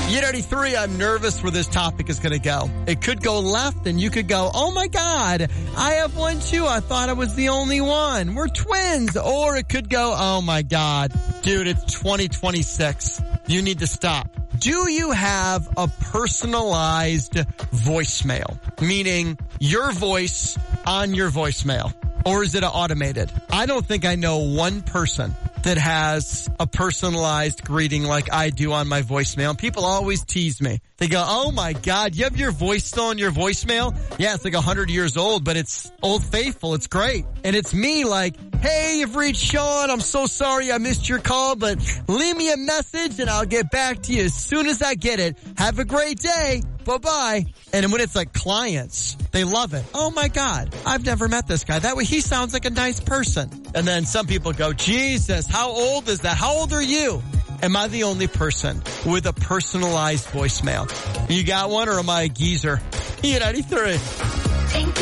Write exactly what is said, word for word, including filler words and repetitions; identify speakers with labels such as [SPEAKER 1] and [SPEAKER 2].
[SPEAKER 1] Year eighty-three, I'm nervous where this topic is going to go. It could go left and you could go, oh my God, I have one too. I thought I was the only one. We're twins. Or it could go, oh my God, dude, it's twenty twenty-six. You need to stop. Do you have a personalized voicemail? Meaning your voice on your voicemail. Or is it automated? I don't think I know one person that has a personalized greeting like I do on my voicemail. And people always tease me. They go, oh my God, you have your voice still on your voicemail? Yeah, it's like a hundred years old, but it's old faithful. It's great. And it's me like, hey, you've reached Sean. I'm so sorry I missed your call, but leave me a message and I'll get back to you as soon as I get it. Have a great day. Bye-bye. And when it's like clients, they love it. Oh my God, I've never met this guy. That way he sounds like a nice person. And then some people go, Jesus, how old is that? How old are you? Am I the only person with a personalized voicemail? You got one or am I a geezer? E ninety-three.